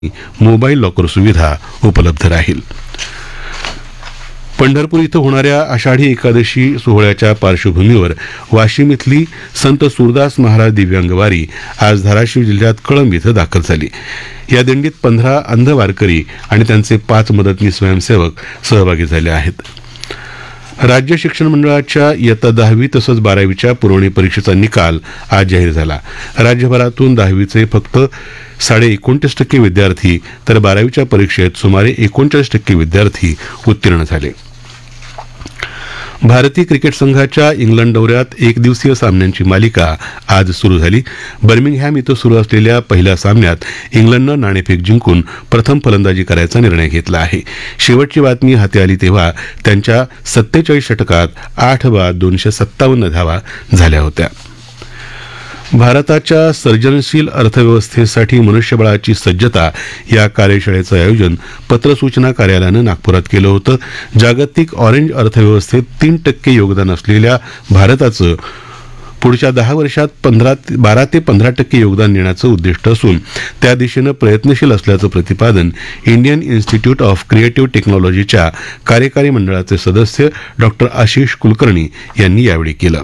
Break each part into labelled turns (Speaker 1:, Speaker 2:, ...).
Speaker 1: Mobile locker सुविधा उपलब्ध राहील. पंढरपूर इथं होणाऱ्या आषाढी एकादशी सोहळ्याच्या पार्श्वभूमीवर वाशिम इथली संत सूरदास महाराज दिव्यांग वारी आज धाराशिव जिल्ह्यात कळंब इथं दाखल झाली. या दिंडीत 15 अंध वारकरी आणि त्यांचे 5 मदतनीस स्वयंसेवक सहभागी झाले आहेत. राज्य शिक्षण मंडळाच्या इयत्ता 10वी तसंच 12वीच्या पुरवणी परीक्षेचा निकाल आज जाहीर झाला. राज्यभरातून 10वीचे फक्त 29.5% विद्यार्थी तर 12वीच्या परीक्षेत सुमारे 39% विद्यार्थी उत्तीर्ण झाले. भारतीय क्रिकेट संघाच्या इंग्लंड दौऱ्यात एकदिवसीय सामन्यांची मालिका आज सुरू झाली. बर्मिंगहॅम इथं सुरू असलेल्या पहिल्या सामन्यात इंग्लंडनं नाणेफेक जिंकून प्रथम फलंदाजी करायचा निर्णय घेतला आहे. शेवटची बातमी हाती आली तेव्हा त्यांच्या 47 षटकात 8 बाद 257 धावा झाल्या होत्या. भारताच्या सर्जनशील अर्थव्यवस्थेसाठी मनुष्यबळाची सज्जता या कार्यशाळेचं आयोजन पत्र सूचना कार्यालयानं नागपुरात केलं होतं. जागतिक ऑरेंज अर्थव्यवस्थेत 3% योगदान असलेल्या भारताचं पुढच्या 10 वर्षात 12 ते 15% योगदान देण्याचं उद्दिष्ट असून त्या दिशेनं प्रयत्नशील असल्याचं प्रतिपादन इंडियन इन्स्टिट्यूट ऑफ क्रिएटिव्ह टेक्नॉलॉजीच्या कार्यकारी मंडळाचे सदस्य डॉक्टर आशिष कुलकर्णी यांनी यावेळी केलं.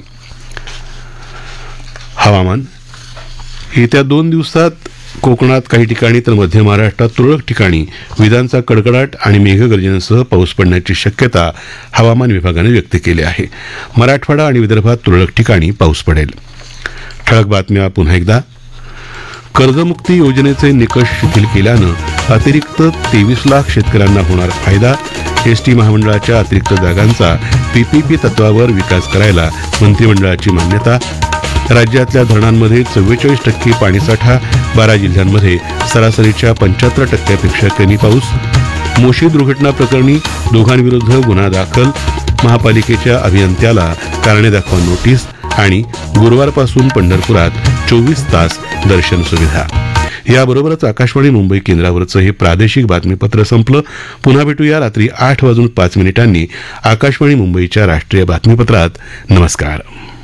Speaker 1: हवामान. येत्या 2 दिवसात कोकणात काही ठिकाणी तर मध्य महाराष्ट्रात तुरळक ठिकाणी विजांचा कडकडाट आणि मेघगर्जनेसह पाऊस पडण्याची शक्यता हवामान विभागानं व्यक्त केली आहे. मराठवाडा आणि विदर्भात तुरळक ठिकाणी पाऊस पडेल. ठळक बातम्या पुन्हा एकदा. कर्जमुक्ती योजनेचे निकष शिथिल केल्यानं अतिरिक्त 23 लाख शेतकऱ्यांना होणार फायदा. एसटी महामंडळाच्या अतिरिक्त जागांचा पीपीपी तत्वावर विकास करायला मंत्रिमंडळाची मान्यता. राज्यातल्या धरणांमध्ये 44% पाणीसाठा. 12 जिल्ह्यांमध्ये सरासरीच्या 75%पेक्षा कमी पाऊस. मोशी दुर्घटना प्रकरणी दोघांविरुद्ध गुन्हा दाखल. महापालिकेच्या अभियंत्याला कारणे दाखवा नोटीस. आणि गुरुवारपासून पंढरपुरात 24 तास दर्शन सुविधा. याबरोबरच आकाशवाणी मुंबई केंद्रावरचं हे प्रादेशिक बातमीपत्र संपलं. पुन्हा भेटूया रात्री 8:05 आकाशवाणी मुंबईच्या राष्ट्रीय बातमीपत्रात. नमस्कार.